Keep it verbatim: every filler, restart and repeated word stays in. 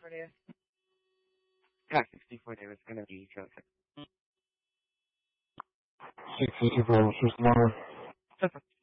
for days? Yeah, sixty-four days is gonna be Joseph. sixty-four hours tomorrow.